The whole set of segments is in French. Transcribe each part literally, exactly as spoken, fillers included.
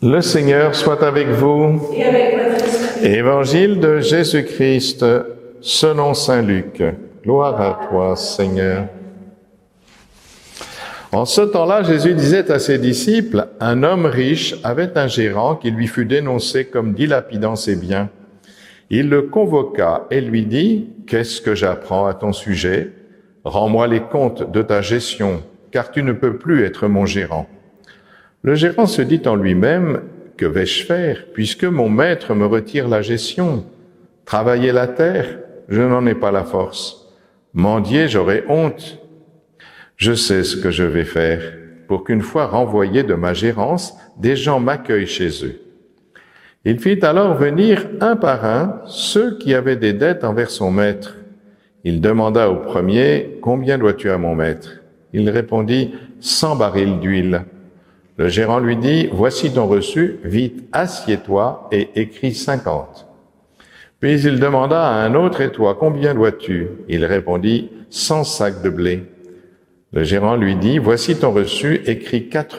Le Seigneur soit avec vous. Et avec votre esprit. Évangile de Jésus-Christ selon saint Luc. Gloire à toi, Seigneur. En ce temps-là, Jésus disait à ses disciples, « Un homme riche avait un gérant qui lui fut dénoncé comme dilapidant ses biens. Il le convoqua et lui dit, « Qu'est-ce que j'apprends à ton sujet? Rends-moi les comptes de ta gestion, car tu ne peux plus être mon gérant. » Le gérant se dit en lui-même, « Que vais-je faire, puisque mon maître me retire la gestion? Travailler la terre, je n'en ai pas la force. Mendier, j'aurai honte. Je sais ce que je vais faire, pour qu'une fois renvoyé de ma gérance, des gens m'accueillent chez eux. » Il fit alors venir un par un ceux qui avaient des dettes envers son maître. Il demanda au premier, « Combien dois-tu à mon maître ?» Il répondit, « Cent barils d'huile. » Le gérant lui dit, « Voici ton reçu, vite, assieds-toi et écris cinquante. » Puis il demanda à un autre, « Et toi, combien dois-tu » Il répondit, « Cent sacs de blé. » Le gérant lui dit, « Voici ton reçu, écris quatre-vingts. »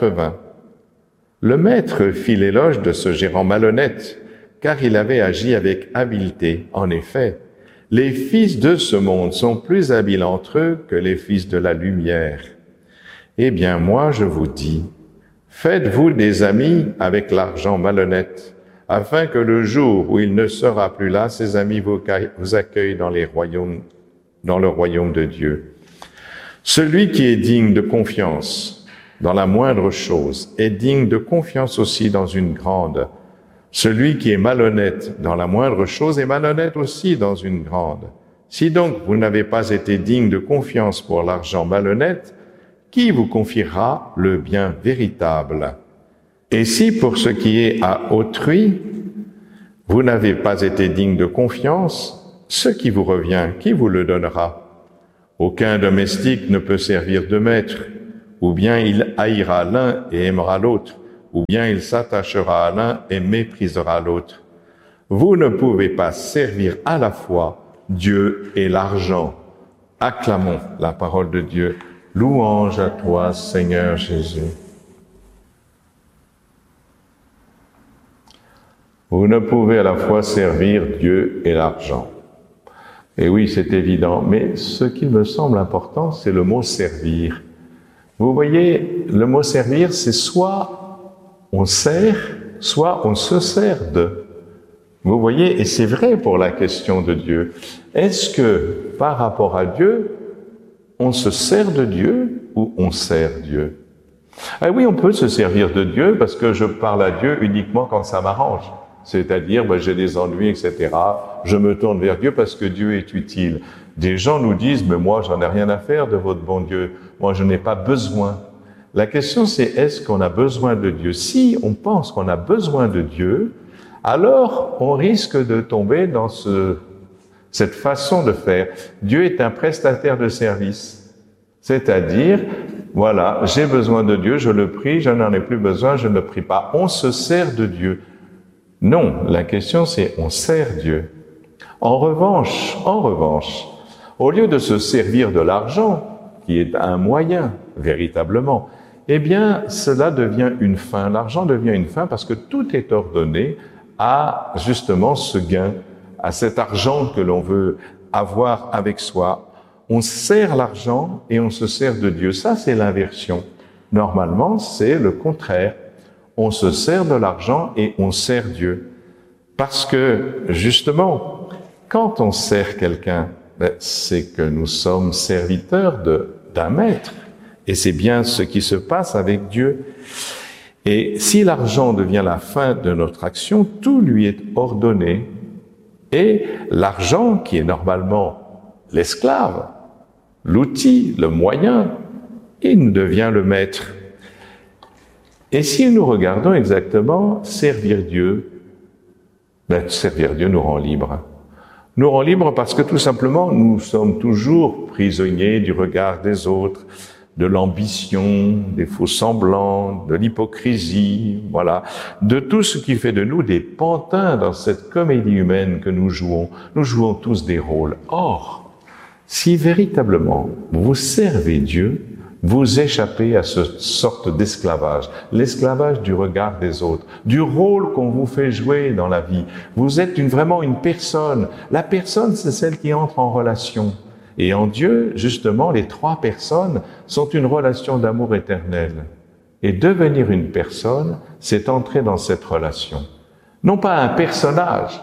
Le maître fit l'éloge de ce gérant malhonnête, car il avait agi avec habileté. En effet, les fils de ce monde sont plus habiles entre eux que les fils de la lumière. Eh bien, moi, je vous dis, faites-vous des amis avec l'argent malhonnête, afin que le jour où il ne sera plus là, ses amis vous accueillent dans les royaumes, dans le royaume de Dieu. Celui qui est digne de confiance dans la moindre chose est digne de confiance aussi dans une grande. Celui qui est malhonnête dans la moindre chose est malhonnête aussi dans une grande. Si donc vous n'avez pas été digne de confiance pour l'argent malhonnête, qui vous confiera le bien véritable? Et si pour ce qui est à autrui, vous n'avez pas été digne de confiance, ce qui vous revient, qui vous le donnera? Aucun domestique ne peut servir de maître, ou bien il haïra l'un et aimera l'autre, ou bien il s'attachera à l'un et méprisera l'autre. Vous ne pouvez pas servir à la fois Dieu et l'argent. Acclamons la parole de Dieu. Louange à toi, Seigneur Jésus. Vous ne pouvez à la fois servir Dieu et l'argent. Et oui, c'est évident, mais ce qui me semble important, c'est le mot « servir ». Vous voyez, le mot « servir », c'est soit on sert, soit on se sert de. Vous voyez, et c'est vrai pour la question de Dieu. Est-ce que, par rapport à Dieu, on se sert de Dieu ou on sert Dieu? Ah oui, on peut se servir de Dieu parce que je parle à Dieu uniquement quand ça m'arrange. C'est-à-dire, ben, j'ai des ennuis, et cetera. Je me tourne vers Dieu parce que Dieu est utile. Des gens nous disent, mais moi, j'en ai rien à faire de votre bon Dieu. Moi, je n'ai pas besoin. La question, c'est est-ce qu'on a besoin de Dieu? Si on pense qu'on a besoin de Dieu, alors on risque de tomber dans ce, cette façon de faire. Dieu est un prestataire de service. C'est-à-dire, voilà, j'ai besoin de Dieu, je le prie, je n'en ai plus besoin, je ne prie pas. On se sert de Dieu. Non, la question c'est on sert Dieu. En revanche, en revanche, au lieu de se servir de l'argent, qui est un moyen, véritablement, eh bien, cela devient une fin. L'argent devient une fin parce que tout est ordonné à, justement, ce gain, à cet argent que l'on veut avoir avec soi. On sert l'argent et on se sert de Dieu. Ça, c'est l'inversion. Normalement, c'est le contraire. On se sert de l'argent et on sert Dieu. Parce que, justement, quand on sert quelqu'un, ben, c'est que nous sommes serviteurs de, d'un maître. Et c'est bien ce qui se passe avec Dieu. Et si l'argent devient la fin de notre action, tout lui est ordonné. Et l'argent, qui est normalement l'esclave, l'outil, le moyen, il devient le maître. Et si nous regardons exactement servir Dieu, ben, servir Dieu nous rend libres. Nous rend libres parce que tout simplement, nous sommes toujours prisonniers du regard des autres, de l'ambition, des faux semblants, de l'hypocrisie, voilà, de tout ce qui fait de nous des pantins dans cette comédie humaine que nous jouons. Nous jouons tous des rôles. Or, si véritablement vous servez Dieu, vous échappez à cette sorte d'esclavage, l'esclavage du regard des autres, du rôle qu'on vous fait jouer dans la vie. Vous êtes une, vraiment une personne. La personne, c'est celle qui entre en relation. Et en Dieu, justement, les trois personnes sont une relation d'amour éternel. Et devenir une personne, c'est entrer dans cette relation. Non pas un personnage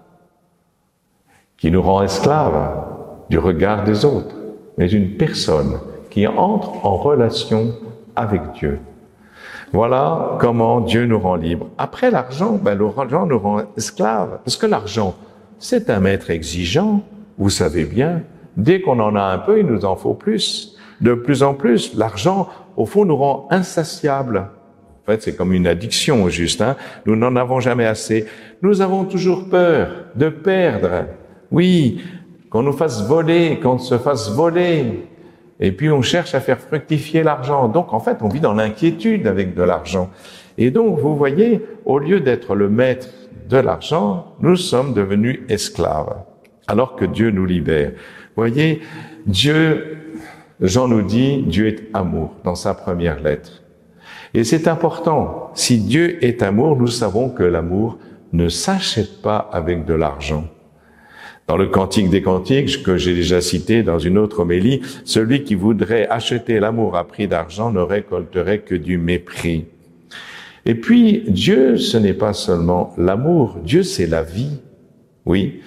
qui nous rend esclaves du regard des autres, mais une personne qui entre en relation avec Dieu. Voilà comment Dieu nous rend libres. Après l'argent, ben l'argent nous rend esclaves. Parce que l'argent, c'est un maître exigeant, vous savez bien. Dès qu'on en a un peu, il nous en faut plus. De plus en plus, l'argent, au fond, nous rend insatiables. En fait, c'est comme une addiction, juste. Hein? Nous n'en avons jamais assez. Nous avons toujours peur de perdre. Oui, qu'on nous fasse voler, qu'on se fasse voler. Et puis, on cherche à faire fructifier l'argent. Donc, en fait, on vit dans l'inquiétude avec de l'argent. Et donc, vous voyez, au lieu d'être le maître de l'argent, nous sommes devenus esclaves, alors que Dieu nous libère. Vous voyez, Dieu, Jean nous dit, Dieu est amour, dans sa première lettre. Et c'est important. Si Dieu est amour, nous savons que l'amour ne s'achète pas avec de l'argent. Dans le Cantique des Cantiques, que j'ai déjà cité dans une autre homélie, celui qui voudrait acheter l'amour à prix d'argent ne récolterait que du mépris. Et puis, Dieu, ce n'est pas seulement l'amour, Dieu, c'est la vie. Oui.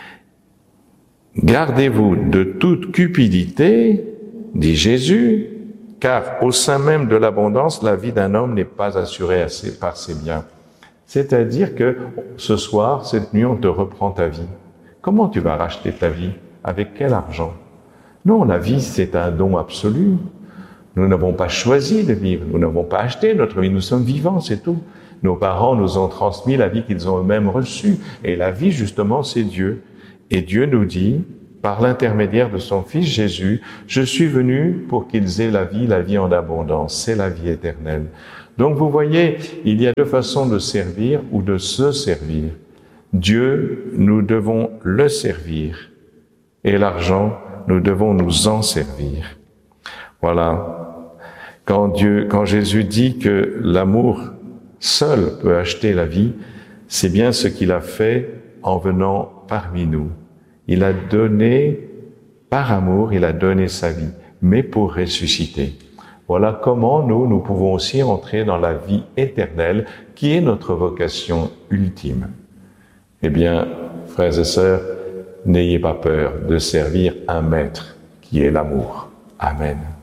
Gardez-vous de toute cupidité, dit Jésus, car au sein même de l'abondance, la vie d'un homme n'est pas assurée par ses biens. C'est-à-dire que ce soir, cette nuit, on te reprend ta vie. Comment tu vas racheter ta vie? Avec quel argent? Non, la vie, c'est un don absolu. Nous n'avons pas choisi de vivre, nous n'avons pas acheté notre vie, nous sommes vivants, c'est tout. Nos parents nous ont transmis la vie qu'ils ont eux-mêmes reçue. Et la vie, justement, c'est Dieu. Et Dieu nous dit, par l'intermédiaire de son Fils Jésus, je suis venu pour qu'ils aient la vie, la vie en abondance. C'est la vie éternelle. Donc vous voyez, il y a deux façons de servir ou de se servir. Dieu, nous devons le servir. Et l'argent, nous devons nous en servir. Voilà. Quand Dieu, quand Jésus dit que l'amour seul peut acheter la vie, c'est bien ce qu'il a fait en venant parmi nous. Il a donné, par amour, il a donné sa vie, mais pour ressusciter. Voilà comment nous, nous pouvons aussi entrer dans la vie éternelle, qui est notre vocation ultime. Eh bien, frères et sœurs, n'ayez pas peur de servir un maître qui est l'amour. Amen.